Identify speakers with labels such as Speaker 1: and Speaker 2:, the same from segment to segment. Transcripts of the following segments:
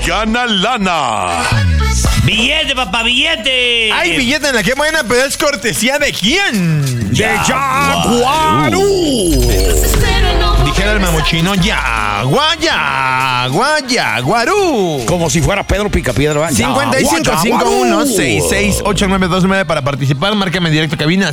Speaker 1: gana lana.
Speaker 2: ¡Billete, papá, billete!
Speaker 3: ¡Ay, billete en la que buena! Pero es cortesía de quién.
Speaker 4: ¡De Yaguarú!
Speaker 3: Dijera el mamuchino, Yaguarú.
Speaker 4: Como si fuera Pedro Picapiedra.
Speaker 3: 5551-668-929 para participar. Márcame directo cabina.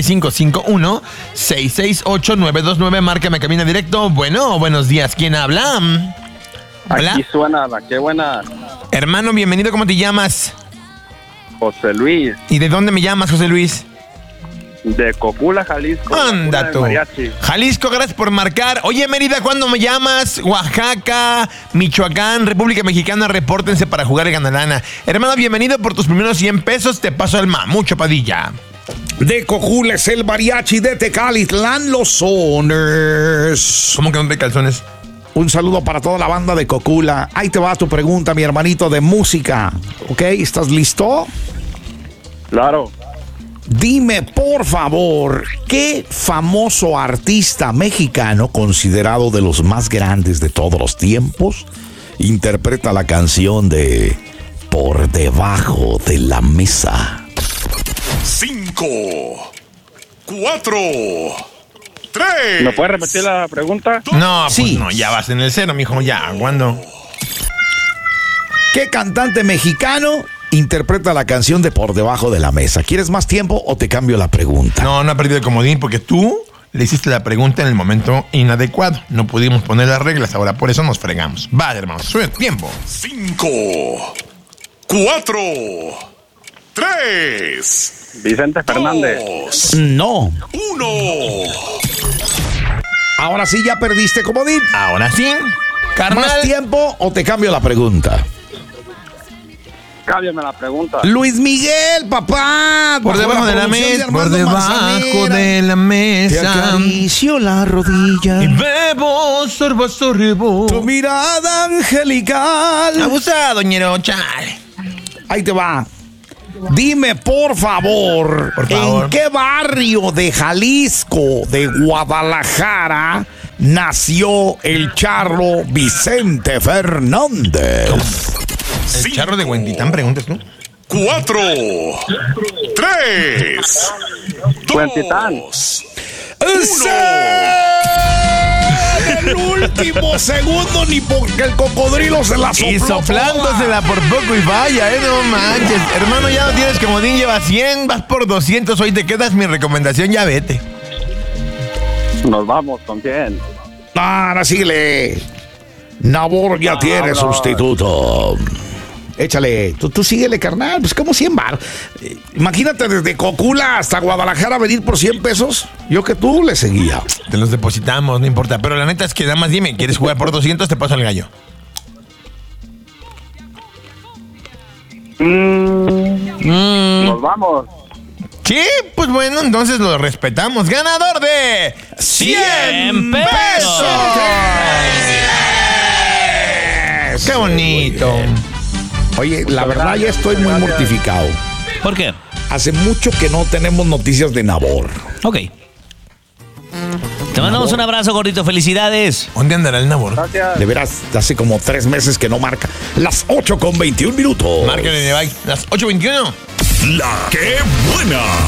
Speaker 3: 5551-668-929. Márcame cabina directo. Bueno, buenos días. ¿Quién habla? Hola.
Speaker 5: Aquí suena la que buena.
Speaker 3: Hermano, bienvenido. ¿Cómo te llamas?
Speaker 5: José Luis,
Speaker 3: ¿Y de dónde me llamas, José Luis?
Speaker 5: de Cocula, Jalisco.
Speaker 3: Anda
Speaker 5: Cocula
Speaker 3: tú.
Speaker 5: del Mariachi.
Speaker 3: Jalisco, gracias por marcar. Oye, Mérida, ¿cuándo me llamas? Oaxaca, Michoacán, República Mexicana, repórtense para jugar en Ganalana. Hermano, bienvenido por tus primeros 100 pesos. Te paso el mamucho, Padilla.
Speaker 4: De Cojula es el mariachi de Tecalitlán, los Soners.
Speaker 3: ¿Cómo que no te calzones?
Speaker 4: Un saludo para toda la banda de Cocula. Ahí te va tu pregunta, mi hermanito, de música. ¿Ok? ¿Estás listo?
Speaker 5: Claro.
Speaker 4: Dime, por favor, ¿qué famoso artista mexicano, considerado de los más grandes de todos los tiempos, interpreta la canción de Por Debajo de la Mesa?
Speaker 1: 5, 4, 3.
Speaker 5: ¿Me puedes repetir la pregunta?
Speaker 3: No, pues
Speaker 4: Sí.
Speaker 3: no, ya vas en el cero, mijo, ya, ¿cuándo?
Speaker 4: ¿Qué cantante mexicano interpreta la canción de Por Debajo de la Mesa? ¿Quieres más tiempo o te cambio la pregunta?
Speaker 3: No ha perdido el comodín porque tú le hiciste la pregunta en el momento inadecuado. No pudimos poner las reglas, ahora por eso nos fregamos. Vale, hermano, sube el tiempo.
Speaker 1: 5, 4, 3,
Speaker 5: Vicente Fernández.
Speaker 1: 2,
Speaker 4: No.
Speaker 1: 1.
Speaker 4: Ahora sí ya perdiste comodín.
Speaker 3: Ahora sí, carnal.
Speaker 4: ¿Más tiempo o te cambio la pregunta?
Speaker 5: Cámbiame la pregunta.
Speaker 4: Luis Miguel, papá.
Speaker 3: Por debajo de la mesa, por debajo de la
Speaker 4: Te
Speaker 3: mesa.
Speaker 4: acaricio la rodilla.
Speaker 3: Y bebo, sorbo, sorbo.
Speaker 4: Tu mirada angelical.
Speaker 3: Abusado, ñero, chale.
Speaker 4: Ahí te va. Dime, por favor, ¿en qué barrio de Jalisco, de Guadalajara, nació el charro Vicente Fernández?
Speaker 3: El charro de Huentitán, preguntas tú.
Speaker 1: 4, 3,
Speaker 5: Huentitán.
Speaker 1: 2,
Speaker 4: El último segundo, ni porque el cocodrilo se la sopló.
Speaker 3: Y soplándosela por poco y vaya, no manches. Hermano, ya no tienes comodín, llevas 100, vas por 200. Hoy te quedas, mi recomendación, ya vete.
Speaker 5: Nos vamos, ¿con quién?
Speaker 4: Ahora síguele. Nabor ya tiene sustituto. Échale, tú síguele, carnal. Pues como 100 bar. Imagínate desde Cocula hasta Guadalajara venir por 100 pesos. Yo que tú le seguía.
Speaker 3: Te los depositamos, no importa. Pero la neta es que nada más dime, ¿quieres jugar por 200? Te paso el gallo.
Speaker 5: Nos vamos.
Speaker 3: Sí, pues bueno, entonces lo respetamos. Ganador de 100 pesos. ¡Qué bonito!
Speaker 4: Oye, la verdad ya estoy muy mortificado.
Speaker 2: ¿Por qué?
Speaker 4: Hace mucho que no tenemos noticias de Nabor.
Speaker 2: Ok. Te mandamos un abrazo, gordito. Felicidades.
Speaker 3: ¿Dónde andará el Nabor?
Speaker 5: Gracias.
Speaker 4: De veras, hace como 3 meses que no marca. Las 8:21.
Speaker 3: Márquenle, bye. Las 8:21.
Speaker 1: La que buena.